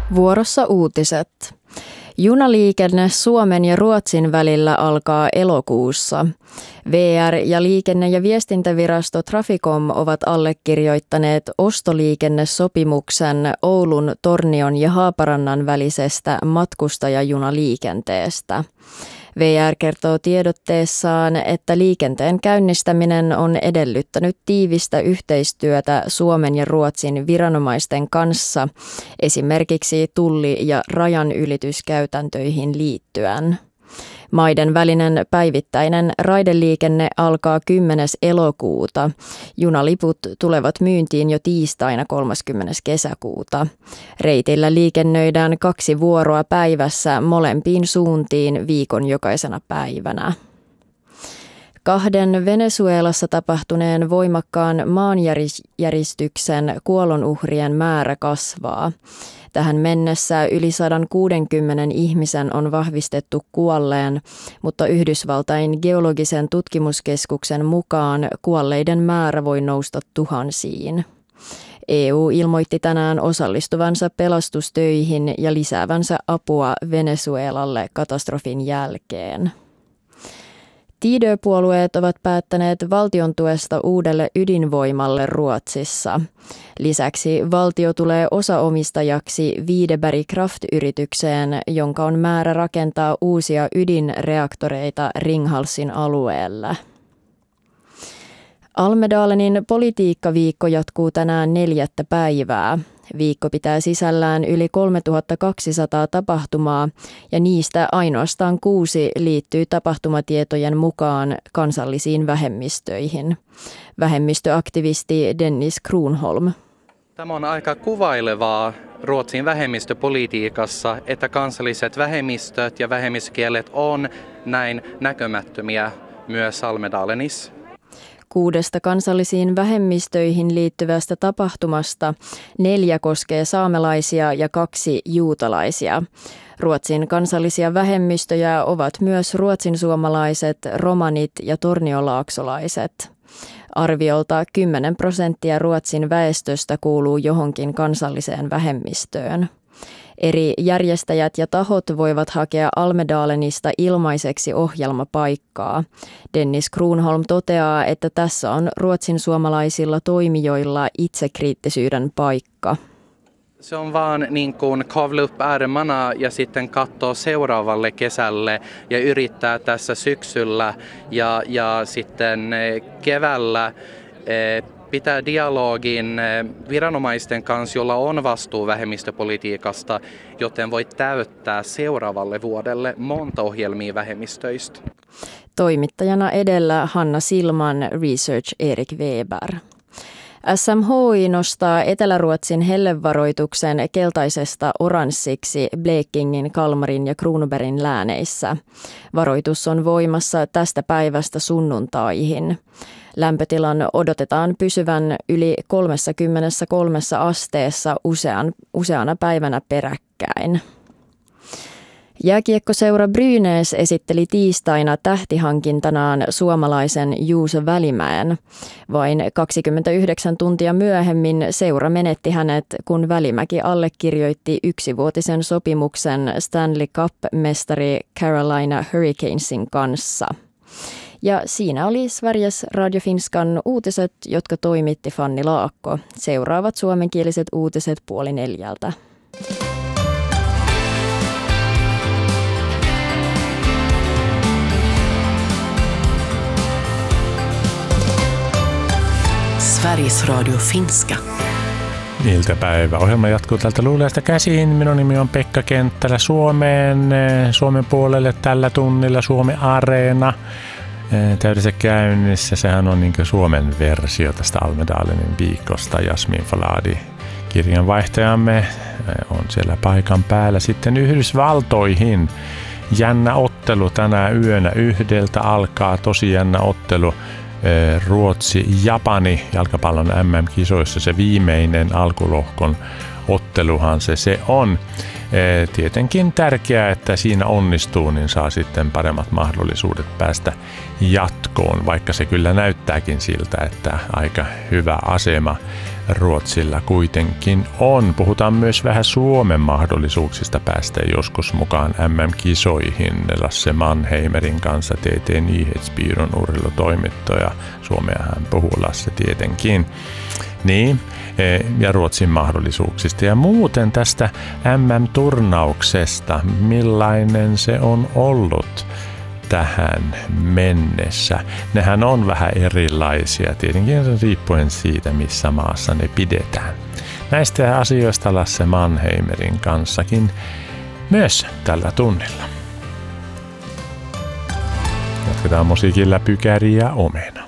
Vuorossa uutiset. Junaliikenne Suomen ja Ruotsin välillä alkaa elokuussa. VR ja liikenne- ja viestintävirasto Traficom ovat allekirjoittaneet ostoliikennesopimuksen Oulun, Tornion ja Haaparannan välisestä matkustajajunaliikenteestä. VR kertoo tiedotteessaan, että liikenteen käynnistäminen on edellyttänyt tiivistä yhteistyötä Suomen ja Ruotsin viranomaisten kanssa, esimerkiksi tulli- ja rajanylityskäytäntöihin liittyen. Maiden välinen päivittäinen raideliikenne alkaa 10. elokuuta. Junaliput tulevat myyntiin jo tiistaina 30. kesäkuuta. Reitillä liikennöidään 2 vuoroa päivässä molempiin suuntiin viikon jokaisena päivänä. 2 Venezuelassa tapahtuneen voimakkaan maanjäristyksen kuolonuhrien määrä kasvaa. Tähän mennessä yli 160 ihmisen on vahvistettu kuolleen, mutta Yhdysvaltain geologisen tutkimuskeskuksen mukaan kuolleiden määrä voi nousta tuhansiin. EU ilmoitti tänään osallistuvansa pelastustöihin ja lisäävänsä apua Venezuelalle katastrofin jälkeen. Tidö-puolueet ovat päättäneet valtion tuesta uudelle ydinvoimalle Ruotsissa. Lisäksi valtio tulee osaomistajaksi Videberg Kraft-yritykseen, jonka on määrä rakentaa uusia ydinreaktoreita Ringhalsin alueelle. Almedalenin politiikkaviikko jatkuu tänään 4. päivää. Viikko pitää sisällään yli 3200 tapahtumaa ja niistä ainoastaan 6 liittyy tapahtumatietojen mukaan kansallisiin vähemmistöihin. Vähemmistöaktivisti Dennis Kronholm. Tämä on aika kuvailevaa Ruotsin vähemmistöpolitiikassa, että kansalliset vähemmistöt ja vähemmistökielet on näin näkymättömiä myös Almedalenissa. 6 kansallisiin vähemmistöihin liittyvästä tapahtumasta 4 koskee saamelaisia ja 2 juutalaisia. Ruotsin kansallisia vähemmistöjä ovat myös ruotsinsuomalaiset, romanit ja torniolaaksolaiset. Arviolta 10% Ruotsin väestöstä kuuluu johonkin kansalliseen vähemmistöön. Eri järjestäjät ja tahot voivat hakea Almedalenista ilmaiseksi ohjelmapaikkaa. Dennis Kronholm toteaa, että tässä on ruotsinsuomalaisilla toimijoilla itsekriittisyyden paikka. Se on vaan niin kuin kavla upp ärmarna ja sitten katsoa seuraavalle kesälle ja yrittää tässä syksyllä ja sitten keväällä pitää dialogin viranomaisten kanssa, jolla on vastuu vähemmistöpolitiikasta, joten voi täyttää seuraavalle vuodelle monta ohjelmia vähemmistöistä. Toimittajana edellä Hanna Silman, Research Erik Weber. SMHI nostaa Etelä-Ruotsin hellevaroituksen keltaisesta oranssiksi Blekingin, Kalmarin ja Kronobergin lääneissä. Varoitus on voimassa tästä päivästä sunnuntaihin. Lämpötilan odotetaan pysyvän yli 33 asteessa useana päivänä peräkkäin. Jääkiekkoseura Brynäs esitteli tiistaina tähtihankintanaan suomalaisen Juuso Välimäen. Vain 29 tuntia myöhemmin seura menetti hänet, kun Välimäki allekirjoitti 1-vuotisen sopimuksen Stanley Cup-mestari Carolina Hurricanesin kanssa. Ja siinä oli Sveriges Radio Finskan uutiset, jotka toimitti Fanni Laakko. Seuraavat suomenkieliset uutiset 3:30. Sveriges Radio Finska. Iltapäivä. Ohjelma jatkuu tältä Luuleasta käsiin. Minun nimi on Pekka Kenttälä. Suomen puolelle tällä tunnilla Suomen Areena täydessä käynnissä. Sehän on niin Suomen versio tästä Almedalenin viikosta. Jasmin Faladi, kirjanvaihtajamme, on siellä paikan päällä. Sitten Yhdysvaltoihin. Jännä ottelu tänä yönä 1 alkaa. Tosi jännä ottelu. Ruotsi-Japani jalkapallon MM-kisoissa se viimeinen alkulohkon otteluhan se on. Tietenkin tärkeää, että siinä onnistuu, niin saa sitten paremmat mahdollisuudet päästä jatkoon, vaikka se kyllä näyttääkin siltä, että aika hyvä asema Ruotsilla kuitenkin on. Puhutaan myös vähän Suomen mahdollisuuksista päästä joskus mukaan MM-kisoihin. Lasse Mannheimerin kanssa TT Nyhetsbyrån urheilutoimittaja. Suomea hän puhuu Lasse tietenkin. Niin, ja Ruotsin mahdollisuuksista. Ja muuten tästä MM-turnauksesta, millainen se on ollut tähän mennessä. Nehän on vähän erilaisia, tietenkin riippuen siitä, missä maassa ne pidetään. Näistä asioista Lasse Mannheimerin kanssakin myös tällä tunnilla. Jatketaan musiikilla Pykäri ja Omena.